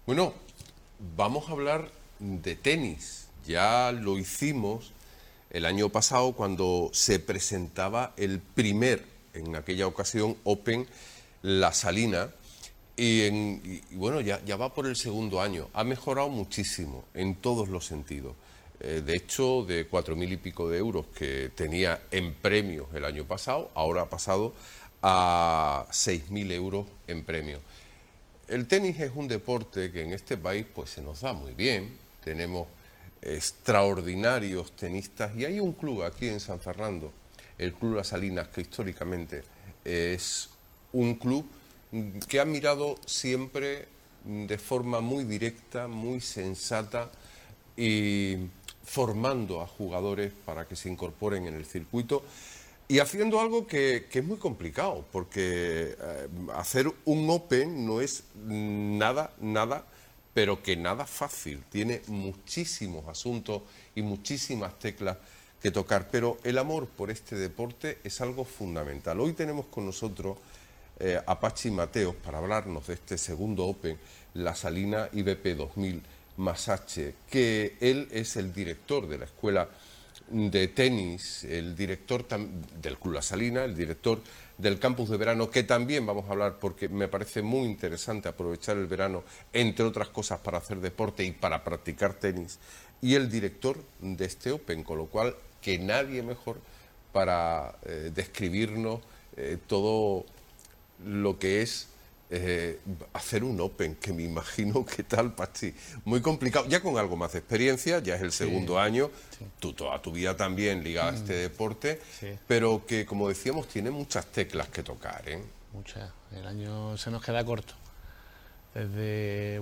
Bueno, vamos a hablar de tenis. Ya lo hicimos el año pasado cuando se presentaba el primer, en aquella ocasión, Open La Salina. Y bueno, ya va por el segundo año. Ha mejorado muchísimo en todos los sentidos. De hecho, de 4.000 y pico de euros que tenía en premios el año pasado, ahora ha pasado a 6.000 euros en premios. El tenis es un deporte que en este país pues se nos da muy bien. Tenemos extraordinarios tenistas y hay un club aquí en San Fernando, el Club Las Salinas, que históricamente es un club que ha mirado siempre de forma muy directa, muy sensata y formando a jugadores para que se incorporen en el circuito y haciendo algo que es muy complicado, porque hacer un Open no es nada, pero que nada fácil. Tiene muchísimos asuntos y muchísimas teclas que tocar, pero el amor por este deporte es algo fundamental. Hoy tenemos con nosotros a Pachi Mateos para hablarnos de este segundo Open, La Salina IBP 2000 Masache, que él es el director de la escuela de tenis, el director del Club La Salina, el director del campus de verano, que también vamos a hablar porque me parece muy interesante aprovechar el verano, entre otras cosas, para hacer deporte y para practicar tenis, y el director de este Open, con lo cual que nadie mejor para describirnos todo lo que es hacer un Open, que me imagino que tal, Pachi, muy complicado, ya con algo más de experiencia, ya es el Sí, segundo año, sí, tú toda tu vida también ligada a este deporte, sí, pero que, como decíamos, tiene muchas teclas que tocar, ¿eh? muchas. El año se nos queda corto. Desde